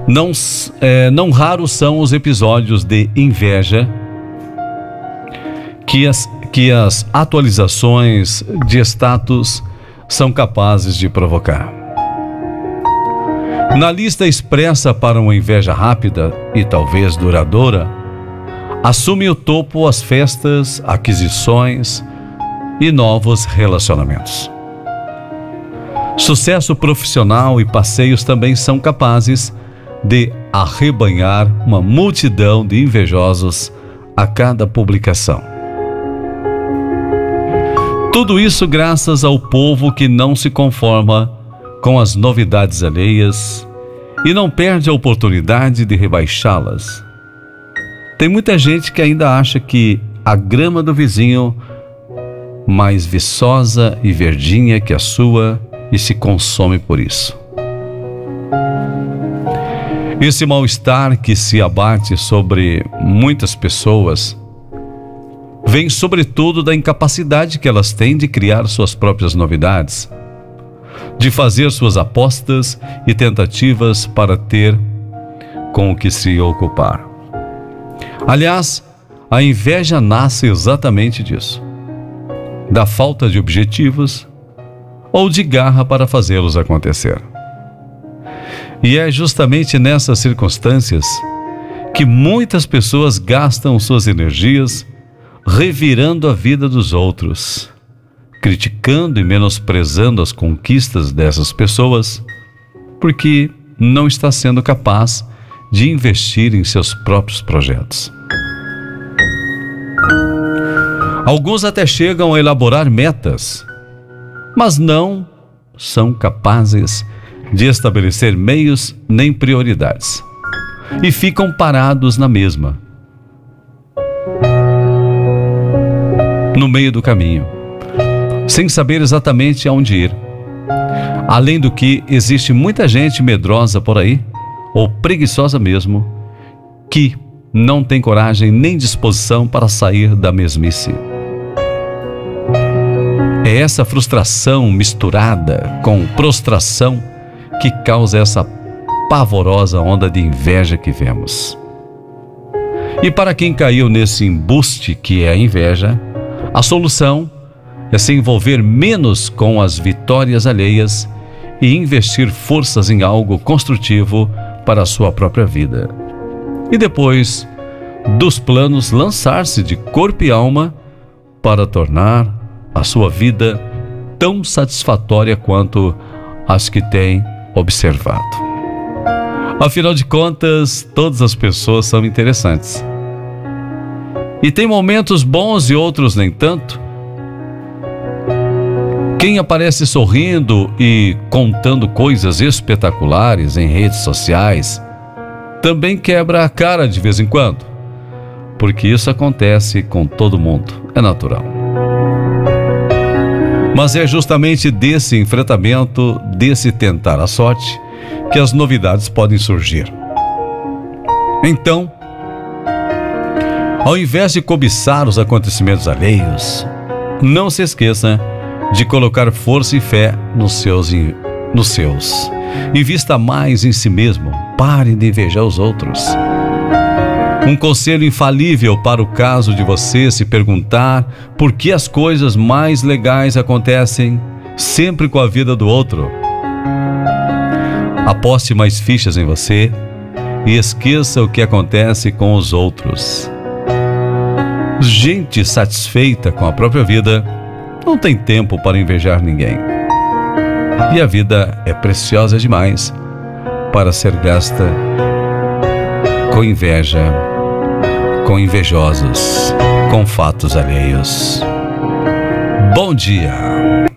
Não raros são os episódios de inveja que as atualizações de status são capazes de provocar. Na lista expressa para uma inveja rápida e talvez duradoura, assume o topo as festas, aquisições e novos relacionamentos. Sucesso profissional e passeios também são capazes de arrebanhar uma multidão de invejosos a cada publicação. Tudo isso graças ao povo que não se conforma com as novidades alheias e não perde a oportunidade de rebaixá-las. Tem muita gente que ainda acha que a grama do vizinho mais viçosa e verdinha que a sua e se consome por isso. Esse mal-estar que se abate sobre muitas pessoas vem sobretudo da incapacidade que elas têm de criar suas próprias novidades, de fazer suas apostas e tentativas para ter com o que se ocupar. Aliás, a inveja nasce exatamente disso, da falta de objetivos ou de garra para fazê-los acontecer. E é justamente nessas circunstâncias que muitas pessoas gastam suas energias revirando a vida dos outros, criticando e menosprezando as conquistas dessas pessoas, porque não está sendo capaz de investir em seus próprios projetos. Alguns até chegam a elaborar metas, mas não são capazes de estabelecer meios nem prioridades, e ficam parados na mesma, no meio do caminho, sem saber exatamente aonde ir. Além do que, existe muita gente medrosa por aí, ou preguiçosa mesmo, que não tem coragem nem disposição para sair da mesmice. É essa frustração misturada com prostração que causa essa pavorosa onda de inveja que vemos. E para quem caiu nesse embuste que é a inveja, a solução é se envolver menos com as vitórias alheias e investir forças em algo construtivo para a sua própria vida. E depois dos planos, lançar-se de corpo e alma para tornar a sua vida tão satisfatória quanto as que tem observado. Afinal de contas, todas as pessoas são interessantes. E tem momentos bons e outros nem tanto. Quem aparece sorrindo e contando coisas espetaculares em redes sociais também quebra a cara de vez em quando, porque isso acontece com todo mundo, é natural. Mas é justamente desse enfrentamento, desse tentar a sorte, que as novidades podem surgir. Então, ao invés de cobiçar os acontecimentos alheios, não se esqueça de colocar força e fé nos seus. Invista mais em si mesmo. Pare de invejar os outros. Um conselho infalível para o caso de você se perguntar por que as coisas mais legais acontecem sempre com a vida do outro. Aposte mais fichas em você e esqueça o que acontece com os outros. Gente satisfeita com a própria vida não tem tempo para invejar ninguém. E a vida é preciosa demais para ser gasta com inveja, com invejosos, com fatos alheios. Bom dia!